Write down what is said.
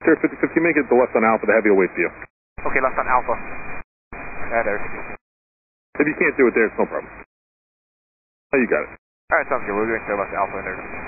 Sure, 50-50, make it the left on Alpha, the heavy will wait for you. Okay, left on Alpha. There. If you can't do it there, it's no problem. Oh, you got it. Alright, sounds good. We're going to left Alpha in there.